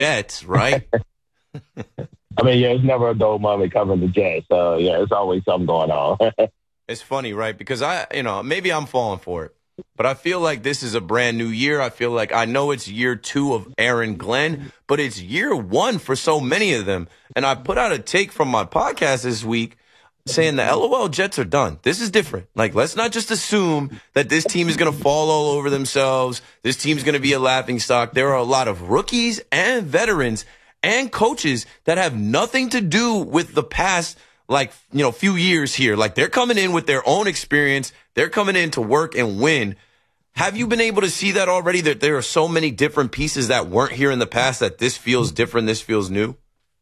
Jets, right? I mean, yeah, it's never a dull moment covering the Jets. So, yeah, it's always something going on. It's funny, right? Because maybe I'm falling for it, but I feel like this is a brand new year. I feel like I know it's year 2 of Aaron Glenn, but it's year 1 for so many of them. And I put out a take from my podcast this week saying the LOL Jets are done. This is different. Like, let's not just assume that this team is going to fall all over themselves. This team's going to be a laughingstock. There are a lot of rookies and veterans and coaches that have nothing to do with the past, few years here. Like, they're coming in with their own experience. They're coming in to work and win. Have you been able to see that already, that there are so many different pieces that weren't here in the past, that this feels different, this feels new?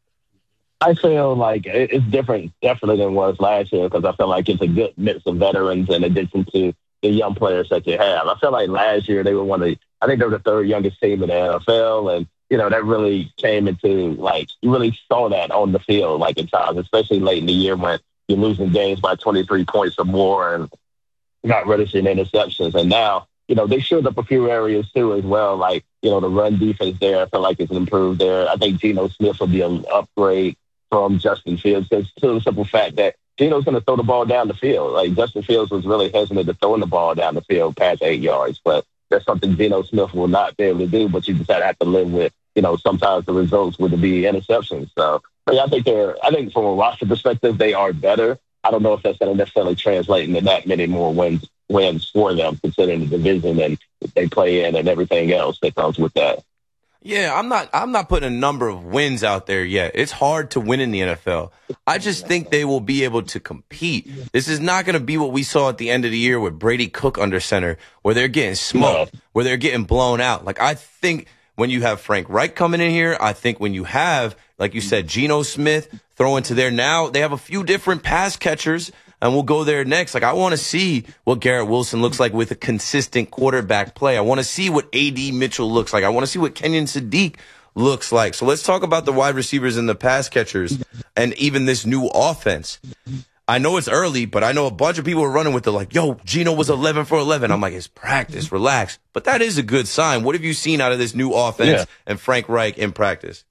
I feel like it's different, definitely, than it was last year, because I feel like it's a good mix of veterans in addition to the young players that you have. I feel like last year they were I think they were the 3rd youngest team in the NFL, and that really came into, you really saw that on the field, at times, especially late in the year when you're losing games by 23 points or more and not registering interceptions. And now, they shored up a few areas too as well, the run defense there. I feel like it's improved there. I think Geno Smith will be an upgrade from Justin Fields, because to the simple fact that Geno's going to throw the ball down the field. Justin Fields was really hesitant to throwing the ball down the field past 8 yards, but that's something Geno Smith will not be able to do, but you just have to live with, sometimes the results would be interceptions. So, yeah, I think from a roster perspective, they are better. I don't know if that's going to necessarily translate into that many more wins for them, considering the division and they play in and everything else that comes with that. Yeah, I'm not putting a number of wins out there yet. It's hard to win in the NFL. I just think they will be able to compete. This is not going to be what we saw at the end of the year with Brady Cook under center, where they're getting smoked, where they're getting blown out. I think when you have Frank Reich coming in here, I think when you have, like you said, Geno Smith throwing to there now, they have a few different pass catchers. And we'll go there next. I want to see what Garrett Wilson looks like with a consistent quarterback play. I want to see what A.D. Mitchell looks like. I want to see what Kenyon Sadiq looks like. So let's talk about the wide receivers and the pass catchers and even this new offense. I know it's early, but I know a bunch of people are running with Geno was 11 for 11. I'm like, it's practice, relax. But that is a good sign. What have you seen out of this new offense and Frank Reich in practice?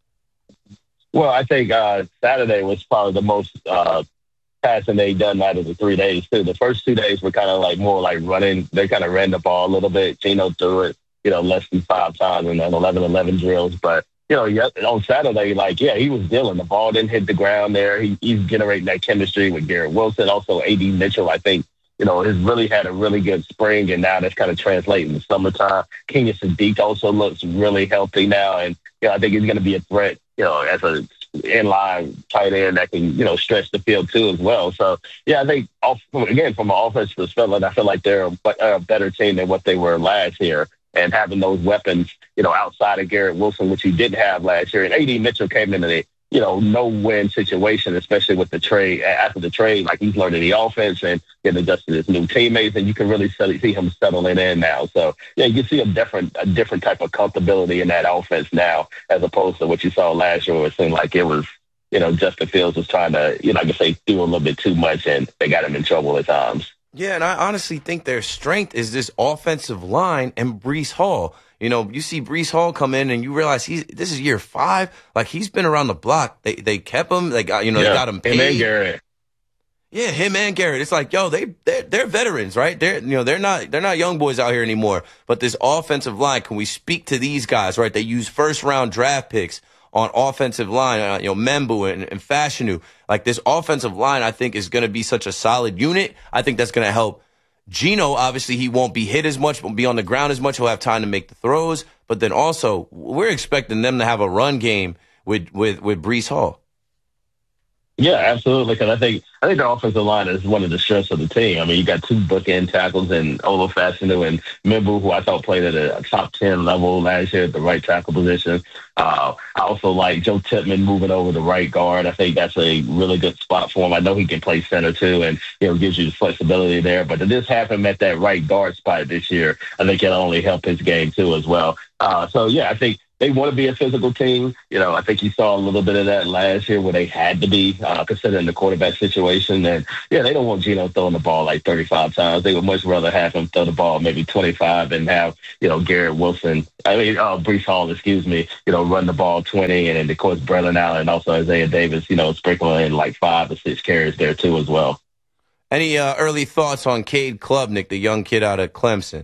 Well, I think Saturday was probably the most passing they done out of the 3 days too. The first 2 days were kind of more running. They kind of ran the ball a little bit. Geno threw it, less than 5 times in 11 drills. But, on Saturday, he was dealing. The ball didn't hit the ground there. He's generating that chemistry with Garrett Wilson. Also, A.D. Mitchell, I think, has really had a really good spring, and now that's kind of translating to summertime. Kenyon Sadiq also looks really healthy now, and, I think he's going to be a threat, as a inline tight end that can, stretch the field too as well. So, yeah, I think, again, from an offensive perspective, I feel like they're a better team than what they were last year. And having those weapons, outside of Garrett Wilson, which he didn't have last year. And A.D. Mitchell came into the, no-win situation, especially with the trade. After the trade, he's learning the offense and getting adjusted to his new teammates, and you can really see him settling in now. So, yeah, you can see a different type of comfortability in that offense now, as opposed to what you saw last year, where it seemed like it was, Justin Fields was trying to, do a little bit too much, and they got him in trouble at times. Yeah, and I honestly think their strength is this offensive line and Breece Hall. You see Breece Hall come in and you realize this is year 5. He's been around the block. They kept him. They got, they got him paid. Him and Garrett. Yeah, him and Garrett. It's they're veterans, right? They're not young boys out here anymore. But this offensive line, can we speak to these guys, right? They use 1st-round draft picks on offensive line, Membu and Fashanu. This offensive line, I think, is going to be such a solid unit. I think that's going to help Geno. Obviously, he won't be hit as much, won't be on the ground as much. He'll have time to make the throws. But then also, we're expecting them to have a run game with Breece Hall. Yeah, absolutely. Because I think the offensive line is one of the strengths of the team. I mean, you got 2 bookend tackles in Olo Fashanu and Membu, who I thought played at a top 10 level last year at the right tackle position. I also like Joe Tippmann moving over to right guard. I think that's a really good spot for him. I know he can play center too, and gives you the flexibility there. But to just have him at that right guard spot this year, I think it'll only help his game too as well. So yeah, I think they want to be a physical team. I think you saw a little bit of that last year where they had to be, considering the quarterback situation. And, yeah, they don't want Geno throwing the ball like 35 times. They would much rather have him throw the ball maybe 25 and have, Garrett Wilson, Breece Hall, run the ball 20. And then, of course, Braylon Allen and also Isaiah Davis, sprinkling in like 5 or 6 carries there too as well. Any early thoughts on Cade Klubnik, the young kid out of Clemson?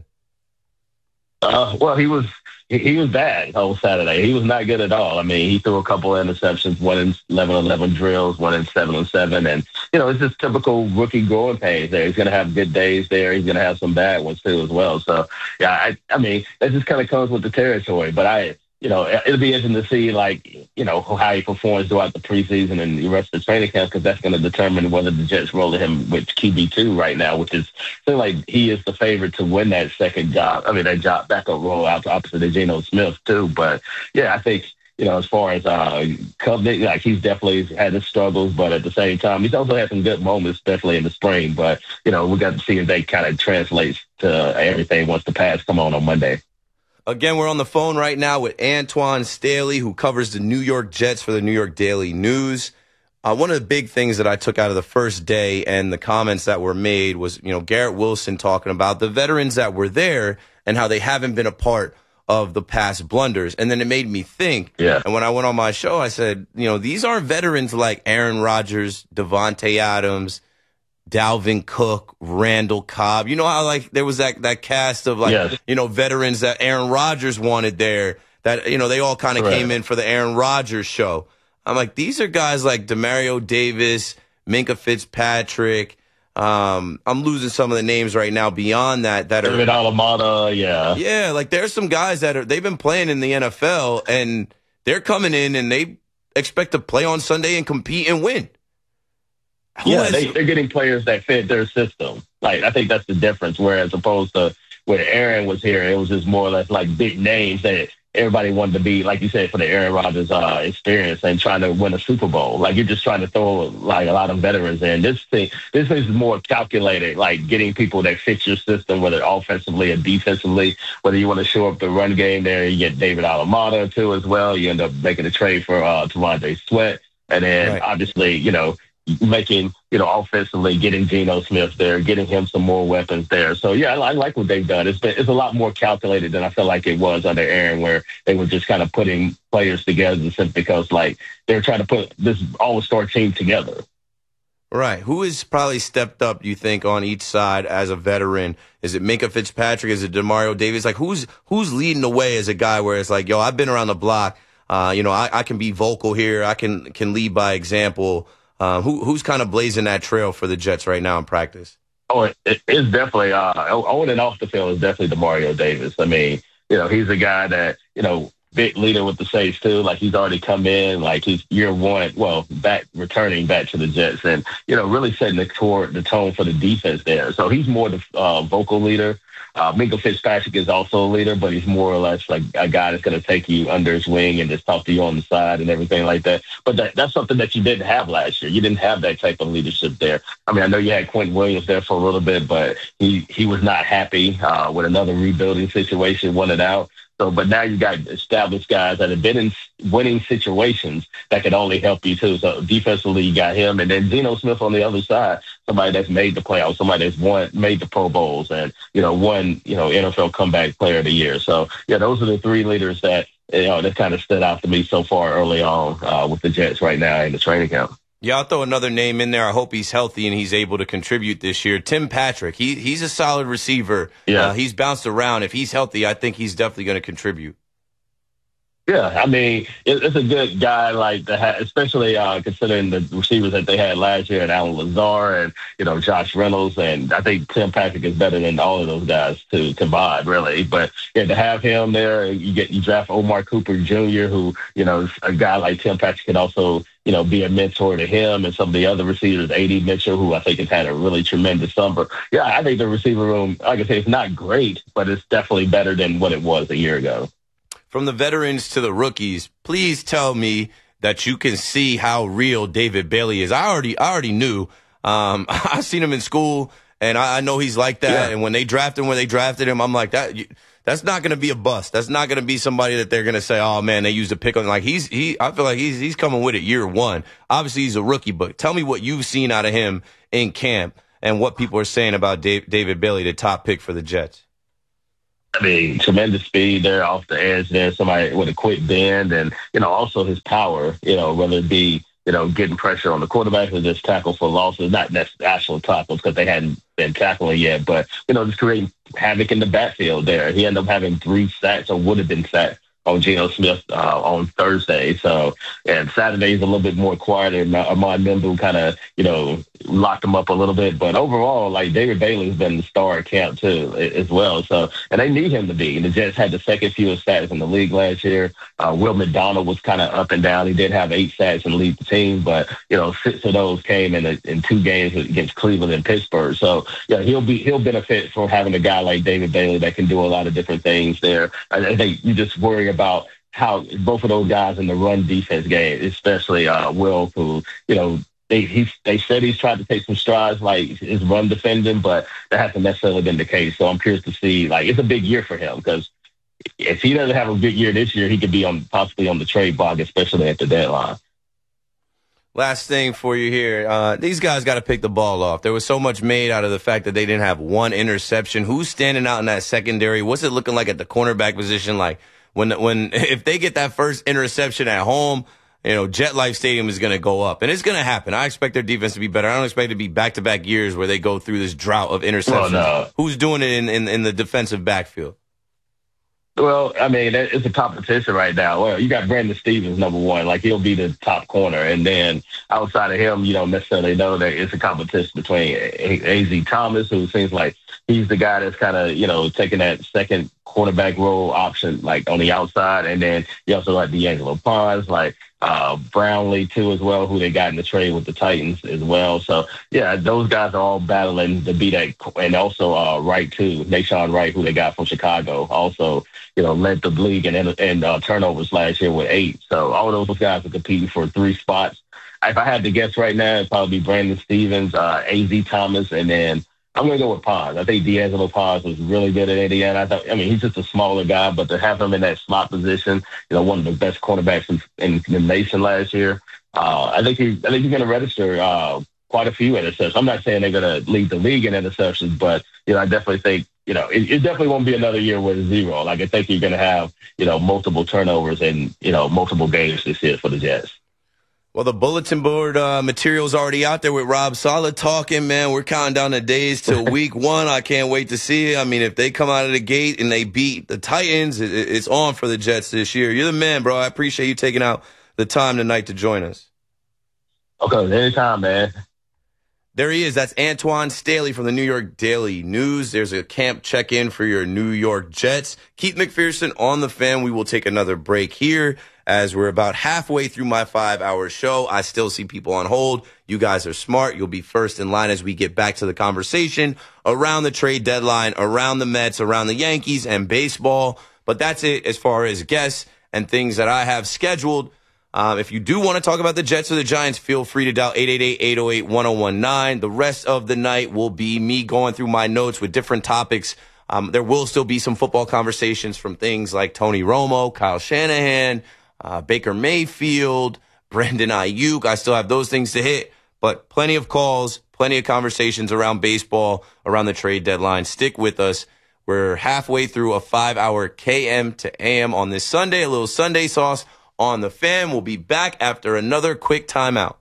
Well, he was bad on Saturday. He was not good at all. I mean, he threw a couple of interceptions, one in 11-11 drills, one in 7-7. And, it's just typical rookie growing pains there. He's going to have good days there. He's going to have some bad ones, too, as well. So, yeah, I mean, that just kind of comes with the territory. But it'll be interesting to see, how he performs throughout the preseason and the rest of the training camp, because that's going to determine whether the Jets roll him with QB2 right now, which is seems like he is the favorite to win that second job. I mean, that job backup role out opposite of Geno Smith too. But yeah, I think as far as Klubnik, he's definitely had his struggles, but at the same time, he's also had some good moments, especially in the spring. But we got to see if they kind of translates to everything once the pass come on Monday. Again, we're on the phone right now with Antoine Staley, who covers the New York Jets for the New York Daily News. One of the big things that I took out of the first day and the comments that were made was, Garrett Wilson talking about the veterans that were there and how they haven't been a part of the past blunders. And then it made me think. Yeah. And when I went on my show, I said, these aren't veterans like Aaron Rodgers, Devontae Adams, Dalvin Cook, Randall Cobb. You know how there was that cast of yes. Veterans that Aaron Rodgers wanted there, that they all kind of came in for the Aaron Rodgers show. I'm like, these are guys like Demario Davis, Minkah Fitzpatrick. I'm losing some of the names right now beyond that are David Alamada, yeah. Yeah, there's some guys they've been playing in the NFL and they're coming in and they expect to play on Sunday and compete and win. They're getting players that fit their system. I think that's the difference. Whereas opposed to when Aaron was here, it was just more or less like big names that everybody wanted to be, like you said, for the Aaron Rodgers experience and trying to win a Super Bowl. You're just trying to throw a lot of veterans in. This is more calculated, getting people that fit your system, whether offensively or defensively. Whether you want to show up the run game there, you get David Alamada too as well. You end up making a trade for T'Vondre Sweat, and then obviously making, offensively, getting Geno Smith there, getting him some more weapons there. So, yeah, I like what they've done. It's a lot more calculated than I feel like it was under Aaron, where they were just kind of putting players together simply because, they're trying to put this all-star team together. Right. Who has probably stepped up, you think, on each side as a veteran? Is it Minkah Fitzpatrick? Is it Demario Davis? Who's leading the way as a guy where it's like, yo, I've been around the block. I can be vocal here. I can lead by example. Who's kind of blazing that trail for the Jets right now in practice? Oh, it's definitely on and off the field is definitely Demario Davis. I mean, he's a guy that, big leader with the Saints too. He's already come in, he's year one, returning back to the Jets and, really setting the tone for the defense there. So he's more the vocal leader. Minkah Fitzpatrick is also a leader, but he's more or less like a guy that's going to take you under his wing and just talk to you on the side and everything like that. But that's something that you didn't have last year. You didn't have that type of leadership there. I mean, I know you had Quentin Williams there for a little bit, but he was not happy with another rebuilding situation, wanted out. So, but now you got established guys that have been in winning situations that can only help you too. So defensively, you got him, and then Geno Smith on the other side, somebody that's made the playoffs, somebody that's made the Pro Bowls, and won NFL Comeback Player of the Year. So yeah, those are the three leaders that that kind of stood out to me so far early on with the Jets right now in the training camp. Yeah, I'll throw another name in there. I hope he's healthy and he's able to contribute this year. Tim Patrick, he's a solid receiver. Yeah. He's bounced around. If he's healthy, I think he's definitely going to contribute. Yeah, I mean, it's a good guy, especially considering the receivers that they had last year, and Alan Lazar and, Josh Reynolds. And I think Tim Patrick is better than all of those guys to vibe, really. But, yeah, to have him there, you draft Omar Cooper Jr., who, is a guy like Tim Patrick can also, be a mentor to him and some of the other receivers, A.D. Mitchell, who I think has had a really tremendous summer. Yeah, I think the receiver room, like I say, it's not great, but it's definitely better than what it was a year ago. From the veterans to the rookies, please tell me that you can see how real David Bailey is. I already knew. I've seen him in school, and I know he's like that. Yeah. And when they drafted him, I'm like, That's not going to be a bust. That's not going to be somebody that they're going to say, oh, man, they used a pick on. Like, I feel like he's coming with it year one. Obviously, he's a rookie, but tell me what you've seen out of him in camp and what people are saying about David Bailey, the top pick for the Jets. I mean, tremendous speed there off the edge there, somebody with a quick bend, and, also his power, whether it be, getting pressure on the quarterback or just tackle for losses, not necessarily actual tackles because they hadn't been tackling yet, but, just creating havoc in the backfield there. He ended up having 3 sacks or would have been sacked on Geno Smith on Thursday. So, and Saturday is a little bit more quiet, and Ahmad Membu kind of, locked him up a little bit. But overall, like, David Bailey's been the star at camp too as well. So, and they need him to be. And the Jets had the second fewest sacks in the league last year. Will McDonald was kind of up and down. He did have 8 sacks and lead the team, but 6 of those came in 2 games against Cleveland and Pittsburgh. So yeah, he'll benefit from having a guy like David Bailey that can do a lot of different things there. I think you just worry about how both of those guys in the run defense game, especially Will, who they said he's tried to take some strides like his run defending, but that hasn't necessarily been the case. So I'm curious to see, like, it's a big year for him because if he doesn't have a big year this year, he could be possibly on the trade block, especially at the deadline. Last thing for you here. These guys got to pick the ball off. There was so much made out of the fact that they didn't have 1 interception. Who's standing out in that secondary? What's it looking like at the cornerback position? Like if they get that first interception at home, Jet Life Stadium is going to go up, and it's going to happen. I expect their defense to be better. I don't expect it to be back-to-back years where they go through this drought of interceptions. Well, no. Who's doing it in the defensive backfield? Well, I mean, it's a competition right now. Well, you got Brandon Stevens, number 1. Like, he'll be the top corner. And then outside of him, you don't necessarily know that it's a competition between A.Z. Thomas, who seems like he's the guy that's kind of, taking that second quarterback role option, like, on the outside. And then you also got D'Angelo Pons, like, Brownlee, too, as well, who they got in the trade with the Titans as well. So, yeah, those guys are all battling to be that. And also Wright, too, Nahshon Wright, who they got from Chicago, also, led the league in turnovers last year with 8. So all of those guys are competing for 3 spots. If I had to guess right now, it'd probably be Brandon Stevens, A.Z. Thomas, and then I'm going to go with Pons. I think D'Angelo Pons was really good at Indiana. He's just a smaller guy, but to have him in that slot position, one of the best cornerbacks in the nation last year, I think he's going to register quite a few interceptions. I'm not saying they're going to lead the league in interceptions, but I definitely think it definitely won't be another year with 0. Like, I think you're going to have multiple turnovers and multiple games this year for the Jets. Well, the bulletin board material's already out there with Rob Saleh talking, man. We're counting down the days till week 1. I can't wait to see it. I mean, if they come out of the gate and they beat the Titans, it's on for the Jets this year. You're the man, bro. I appreciate you taking out the time tonight to join us. Okay, anytime, man. There he is. That's Antoine Staley from the New York Daily News. There's a camp check-in for your New York Jets. Keith McPherson on the Fan. We will take another break here as we're about halfway through my 5-hour show. I still see people on hold. You guys are smart. You'll be first in line as we get back to the conversation around the trade deadline, around the Mets, around the Yankees, and baseball. But that's it as far as guests and things that I have scheduled. If you do want to talk about the Jets or the Giants, feel free to dial 888-808-1019. The rest of the night will be me going through my notes with different topics. There will still be some football conversations from things like Tony Romo, Kyle Shanahan, Baker Mayfield, Brandon Ayuk. I still have those things to hit, but plenty of calls, plenty of conversations around baseball, around the trade deadline. Stick with us. We're halfway through a 5-hour KM to AM on this Sunday, a little Sunday sauce on the Fan. We'll be back after another quick timeout.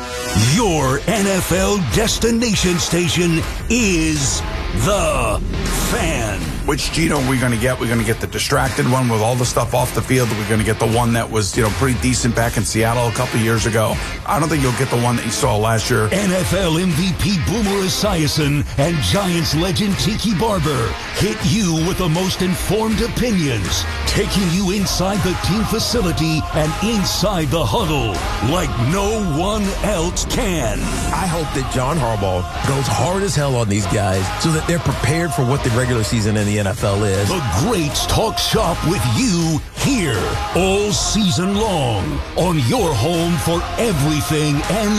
Your NFL destination station is The Fan. Which Geno are we going to get? We're going to get the distracted one with all the stuff off the field. We're going to get the one that was, pretty decent back in Seattle a couple years ago. I don't think you'll get the one that you saw last year. NFL MVP Boomer Esiason and Giants legend Tiki Barber hit you with the most informed opinions, taking you inside the team facility and inside the huddle like no one else can. I hope that John Harbaugh goes hard as hell on these guys so that they're prepared for what the regular season in the NFL is. The Greats talk shop with you here all season long on your home for everything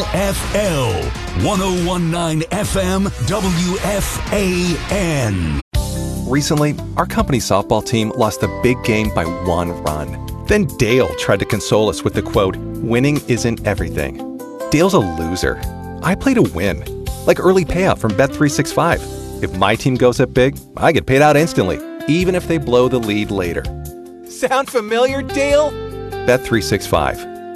NFL. 101.9 FM WFAN. Recently, our company softball team lost a big game by 1 run. Then Dale tried to console us with the quote, "Winning isn't everything." Dale's a loser. I play to win. Like early payout from Bet365. If my team goes up big, I get paid out instantly, even if they blow the lead later. Sound familiar, Dale? Bet365.